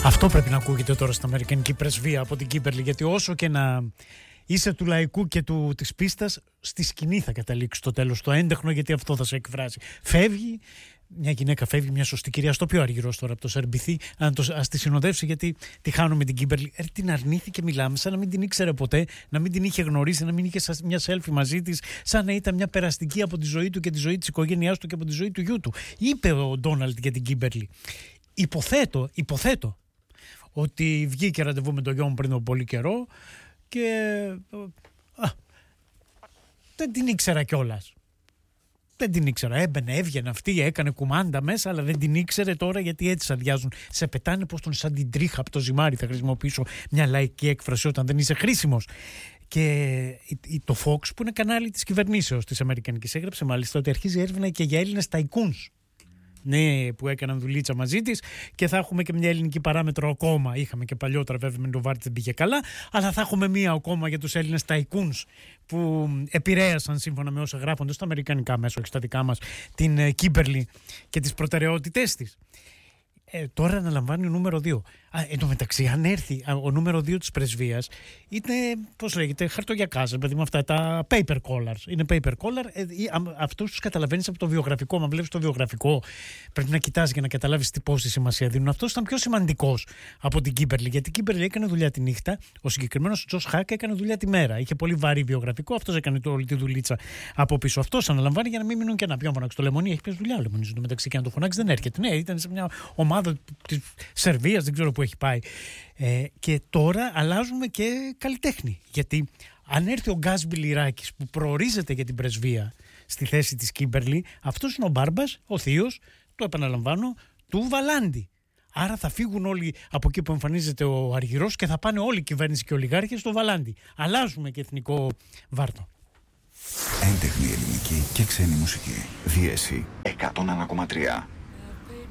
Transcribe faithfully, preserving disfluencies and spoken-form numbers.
Αυτό πρέπει να ακούγεται τώρα στην Αμερικανική πρεσβεία από την Κίμπερλι, γιατί όσο και να είσαι του λαϊκού και του, της πίστας, στη σκηνή θα καταλήξει στο τέλος, το έντεχνο, γιατί αυτό θα σε εκφράσει. Φεύγει, μια γυναίκα φεύγει, μια σωστή κυρία, στο πιο αργυρός τώρα από το Σερμπιθί, ας τη συνοδεύσει, γιατί τη χάνουμε την Κίμπερλι. Ε, την αρνήθηκε, μιλάμε, σαν να μην την ήξερε ποτέ, να μην την είχε γνωρίσει, να μην είχε μια selfie μαζί της, σαν να ήταν μια περαστική από τη ζωή του και τη ζωή της οικογένειάς του και από τη ζωή του γιού του. Είπε ο Ντόναλντ για την Κίμπερλι. Υποθέτω, υποθέτω ότι βγήκε ραντεβού με τον γιο μου πριν από πολύ καιρό και α, δεν την ήξερα κιόλας. Δεν την ήξερα. Έμπαινε, έβγαινε αυτή, έκανε κουμάντα μέσα, αλλά δεν την ήξερε τώρα, γιατί έτσι σε αδειάζουν. Σε πετάνε πως τον σαν την τρίχα από το ζυμάρι. Θα χρησιμοποιήσω μια λαϊκή έκφραση όταν δεν είσαι χρήσιμος. Και το Fox, που είναι κανάλι της κυβερνήσεως της Αμερικανικής, έγραψε μάλιστα ότι αρχίζει έρευνα και για Έλληνες ταϊκούνς. Ναι, που έκαναν δουλίτσα μαζί της, και θα έχουμε και μια ελληνική παράμετρο ακόμα. Είχαμε και παλιότερα, βέβαια, με τον Βάρτη δεν πήγε καλά, αλλά θα έχουμε μία ακόμα για τους Έλληνες ταϊκούνς που επηρέασαν, σύμφωνα με όσα γράφονται στα αμερικανικά μέσα, όχι στα δικά μας, την Κίμπερλι και τις προτεραιότητές της. Ε, τώρα αναλαμβάνει ο νούμερο δύο. Α, εν τω μεταξύ, αν έρθει ο νούμερο δύο της πρεσβείας, είναι, πώς λέγεται, χαρτογιακάζε, παιδί μου, αυτά τα paper collars. Είναι paper collar. Ε, αυτούς τους καταλαβαίνεις από το βιογραφικό. Μα βλέπεις το βιογραφικό, πρέπει να κοιτάς για να καταλάβεις τι πόση σημασία δίνουν. Αυτός ήταν πιο σημαντικός από την Κίμπερλι, γιατί η Κίμπερλι έκανε δουλειά τη νύχτα. Ο συγκεκριμένος Τζος Χάκ έκανε δουλειά τη μέρα. Είχε πολύ βαρύ βιογραφικό. Αυτός έκανε όλη τη δουλίτσα από πίσω. Αυτός αναλαμβάνει για να μην μείνουν και ένα πιόν φωνάξει. Το Λεμονί έχει πιάσει δουλειά. Λεμονί στο μεταξύ, και να το φωνάξει δεν έρχεται. Ναι, ήταν σε μια ομάδα της Σερβίας, δεν ξέρω που έχει πάει. Ε, και τώρα αλλάζουμε και καλλιτέχνη. Γιατί αν έρθει ο Γκάς Μπιλιράκης, που προορίζεται για την πρεσβεία στη θέση της Κίμπερλι, αυτός είναι ο μπάρμπας, ο θείος, το επαναλαμβάνω, του Βαλάντι. Άρα θα φύγουν όλοι από εκεί που εμφανίζεται ο Αργυρός και θα πάνε όλη η κυβέρνηση και οι ολιγάρχες στο Βαλάντι. Αλλάζουμε και εθνικό βάρτο. Έντεχνη ελληνική και ξένη μουσική. Δίεση εκατόν ένα κόμμα τρία.